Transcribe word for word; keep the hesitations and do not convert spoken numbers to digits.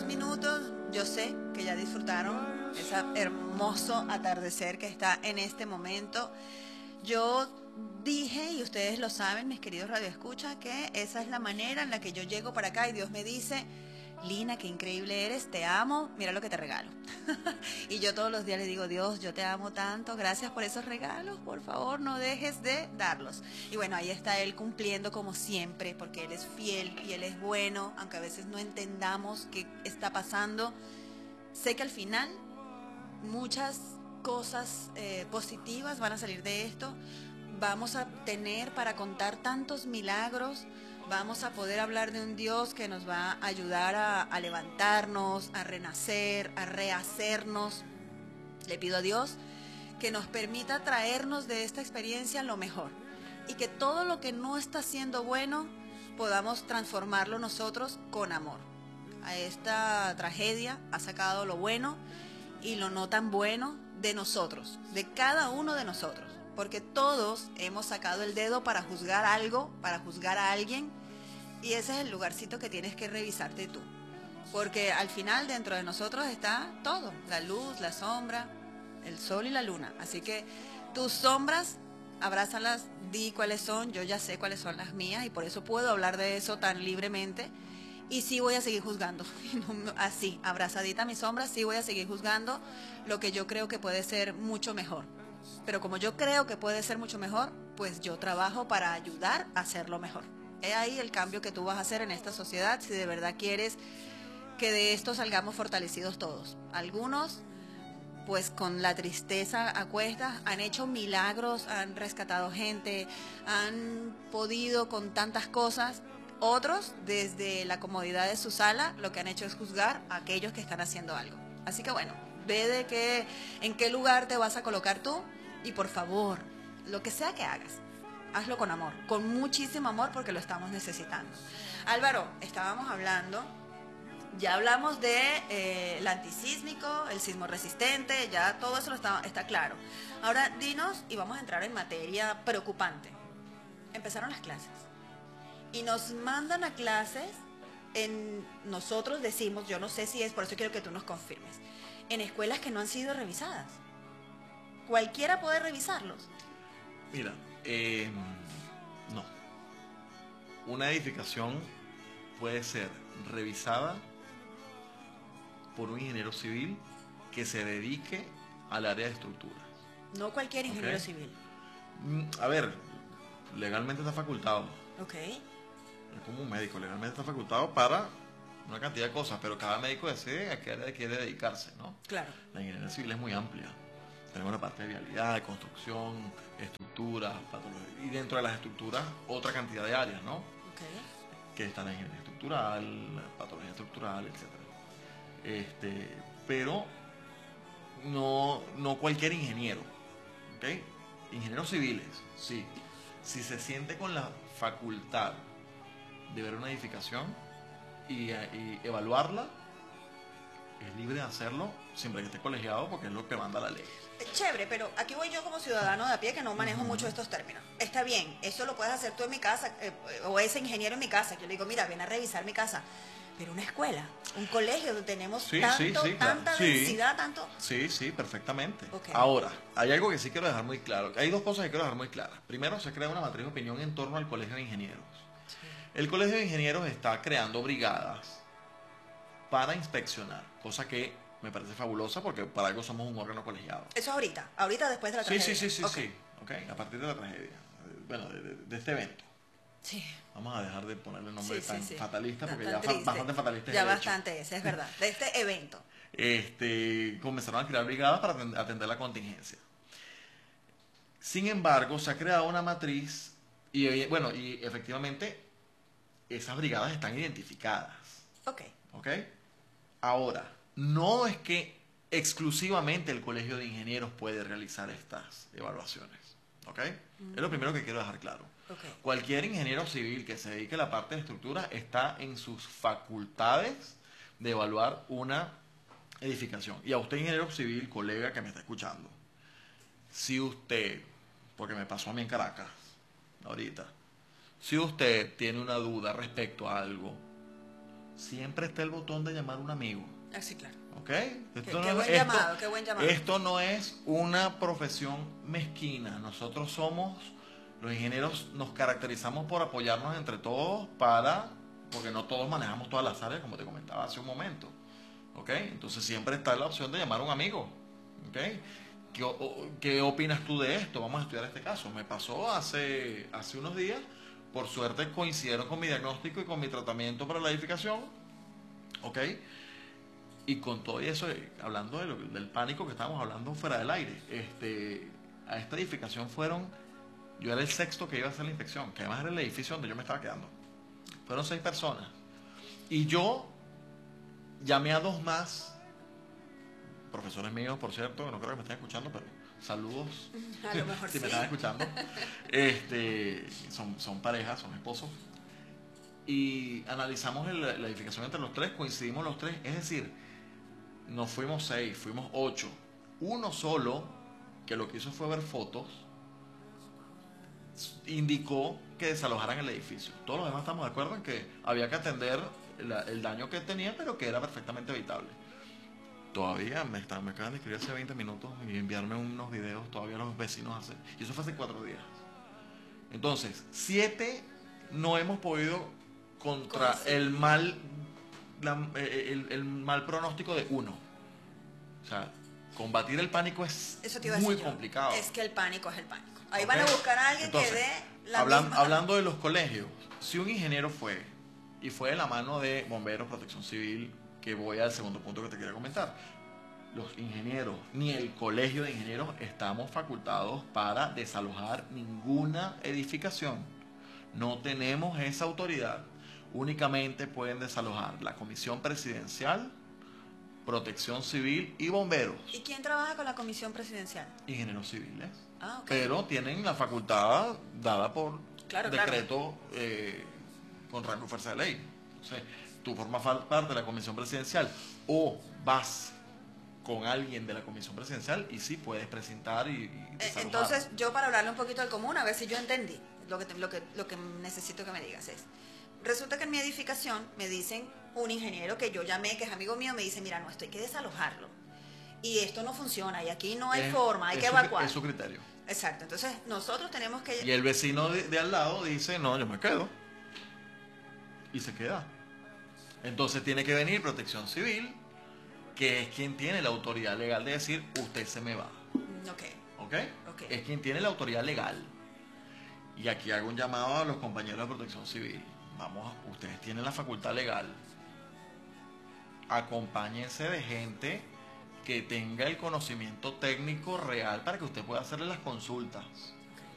dos minutos, yo sé que ya disfrutaron ese hermoso atardecer que está en este momento. Yo dije, y ustedes lo saben, mis queridos radioescuchas, que esa es la manera en la que yo llego para acá y Dios me dice: Lina, qué increíble eres, te amo, mira lo que te regalo. Y yo todos los días le digo: Dios, yo te amo tanto, gracias por esos regalos, por favor no dejes de darlos. Y bueno, ahí está Él cumpliendo como siempre, porque Él es fiel y Él es bueno, aunque a veces no entendamos qué está pasando. Sé que al final muchas cosas eh, positivas van a salir de esto. Vamos a tener para contar tantos milagros. Vamos a poder hablar de un Dios que nos va a ayudar a, a levantarnos, a renacer, a rehacernos. Le pido a Dios que nos permita traernos de esta experiencia lo mejor y que todo lo que no está siendo bueno podamos transformarlo nosotros con amor. A esta tragedia ha sacado lo bueno y lo no tan bueno de nosotros, de cada uno de nosotros, porque todos hemos sacado el dedo para juzgar algo, para juzgar a alguien. Y ese es el lugarcito que tienes que revisarte tú. Porque al final dentro de nosotros está todo. La luz, la sombra, el sol y la luna. Así que tus sombras, abrázalas, di cuáles son. Yo ya sé cuáles son las mías y por eso puedo hablar de eso tan libremente. Y sí voy a seguir juzgando. Así, abrazadita a mis sombras, sí voy a seguir juzgando lo que yo creo que puede ser mucho mejor. Pero como yo creo que puede ser mucho mejor, pues yo trabajo para ayudar a hacerlo mejor. Es ahí el cambio que tú vas a hacer en esta sociedad si de verdad quieres que de esto salgamos fortalecidos todos. Algunos, pues con la tristeza a cuestas, han hecho milagros, han rescatado gente, han podido con tantas cosas. Otros, desde la comodidad de su sala, lo que han hecho es juzgar a aquellos que están haciendo algo. Así que bueno, ve de qué, en qué lugar te vas a colocar tú y por favor, lo que sea que hagas, hazlo con amor, con muchísimo amor porque lo estamos necesitando. Álvaro, estábamos hablando, ya hablamos de eh, el antisísmico, el sismo resistente, ya todo eso lo está, está claro. Ahora dinos, y vamos a entrar en materia preocupante. Empezaron las clases y nos mandan a clases, en, nosotros decimos, yo no sé si es, por eso quiero que tú nos confirmes, en escuelas que no han sido revisadas. ¿Cualquiera puede revisarlos? Mira, Eh, no. Una edificación puede ser revisada por un ingeniero civil que se dedique al área de estructuras. No cualquier ingeniero ¿Okay? civil. A ver, legalmente está facultado. Ok. Es como un médico, legalmente está facultado para una cantidad de cosas, pero cada médico decide a qué área quiere dedicarse, ¿no? Claro. La ingeniería civil es muy amplia. Tenemos la parte de vialidad, de construcción, estructuras, patología, y dentro de las estructuras otra cantidad de áreas, ¿no? Okay. Que está la ingeniería estructural, la patología estructural, etcétera. Este, pero no, no cualquier ingeniero, ¿ok? Ingenieros civiles, sí. Si se siente con la facultad de ver una edificación y, y evaluarla, es libre de hacerlo siempre que esté colegiado porque es lo que manda la ley. Chévere, pero aquí voy yo como ciudadano de a pie que no manejo uh-huh. mucho estos términos. Está bien, eso lo puedes hacer tú en mi casa, eh, o ese ingeniero en mi casa, que yo le digo, mira, ven a revisar mi casa. Pero una escuela, un colegio donde tenemos sí, tanto, sí, sí, claro. tanta sí. densidad, tanto... Sí, sí, perfectamente. Okay. Ahora, hay algo que sí quiero dejar muy claro. Hay dos cosas que quiero dejar muy claras. Primero, se crea una matriz de opinión en torno al Colegio de Ingenieros. Sí. El Colegio de Ingenieros está creando brigadas para inspeccionar, cosa que me parece fabulosa porque para algo somos un órgano colegiado. Eso es ahorita, ahorita después de la tragedia. Sí, sí, sí, sí, okay. sí. Okay. A partir de la tragedia. Bueno, de, de, de este evento. Sí. Vamos a dejar de ponerle nombre sí, tan sí, sí. fatalista porque tan ya triste. bastante fatalista. Ya bastante ese, es verdad. De este evento. Este, comenzaron a crear brigadas para atender la contingencia. Sin embargo, se ha creado una matriz y, bueno, y efectivamente esas brigadas están identificadas. Ok. Ok. Ahora, no es que exclusivamente el Colegio de Ingenieros puede realizar estas evaluaciones. ¿Ok? Uh-huh. Es lo primero que quiero dejar claro. Okay. Cualquier ingeniero civil que se dedique a la parte de estructura está en sus facultades de evaluar una edificación. Y a usted, ingeniero civil, colega que me está escuchando, si usted, porque me pasó a mí en Caracas, ahorita, si usted tiene una duda respecto a algo, siempre está el botón de llamar a un amigo. Ah, sí, claro. ¿Ok? Qué, Esto qué no- buen esto- llamado, qué buen llamado. Esto no es una profesión mezquina. Nosotros somos, los ingenieros nos caracterizamos por apoyarnos entre todos para, porque no todos manejamos todas las áreas, como te comentaba hace un momento. ¿Ok? Entonces siempre está la opción de llamar a un amigo. ¿Ok? ¿Qué, o- qué opinas tú de esto? Vamos a estudiar este caso. Me pasó hace, hace unos días. Por suerte coincidieron con mi diagnóstico y con mi tratamiento para la edificación. ¿Ok? Y con todo eso, eh, hablando de lo- del pánico que estábamos hablando fuera del aire, este, a esta edificación fueron, yo era el sexto que iba a hacer la inspección, que además era el edificio donde yo me estaba quedando. Fueron seis personas. Y yo llamé a dos más, profesores míos, por cierto, que no creo que me estén escuchando, pero saludos. A lo mejor si sí. me están escuchando. Este, son, son parejas, son esposos. Y analizamos el- la edificación entre los tres, coincidimos los tres, es decir, no fuimos seis, fuimos ocho. Uno solo, que lo que hizo fue ver fotos, indicó que desalojaran el edificio. Todos los demás estamos de acuerdo en que había que atender la- el daño que tenía, pero que era perfectamente evitable. Todavía me, está, me acaban de escribir hace veinte minutos y enviarme unos videos, todavía los vecinos hacen. Y eso fue hace cuatro días. Entonces, siete no hemos podido contra Coincidir. el mal, la- el, el mal pronóstico de uno. O sea, combatir el pánico es Eso te iba a muy decir yo. complicado. Es que el pánico es el pánico. Ahí ¿Ok? van a buscar a alguien Entonces, que dé la hablan- misma... Hablando de los colegios, si un ingeniero fue y fue de la mano de bomberos, protección civil, que voy al segundo punto que te quería comentar. Los ingenieros, ni el colegio de ingenieros estamos facultados para desalojar ninguna edificación. No tenemos esa autoridad. Únicamente pueden desalojar la comisión presidencial, protección civil y bomberos, ¿Y quién trabaja con la comisión presidencial? ingenieros civiles. Ah, ok. Pero tienen la facultad dada por Claro, decreto eh, con rango y fuerza de ley. Entonces, tú formas fal- parte de la comisión presidencial o vas con alguien de la comisión presidencial y sí puedes presentar y, y Eh, desalojar. Entonces, yo para hablarle un poquito del común, a ver si yo entendí, lo que, te- lo que, lo que necesito que me digas es, resulta que en mi edificación me dicen, un ingeniero que yo llamé, que es amigo mío, me dice, mira, no, esto hay que desalojarlo. Y esto no funciona, y aquí no hay Es- forma, hay es que su- evacuar. Es su criterio. Exacto, entonces nosotros tenemos que... Y el vecino de, de al lado dice, no, yo me quedo. Y se queda. Entonces tiene que venir protección civil, que es quien tiene la autoridad legal de decir, usted se me va. Mm, Ok, ¿Ok? Ok. Es quien tiene la autoridad legal. Y aquí hago un llamado a los compañeros de protección civil. Vamos, ustedes tienen la facultad legal. Acompáñense de gente que tenga el conocimiento técnico real para que usted pueda hacerle las consultas.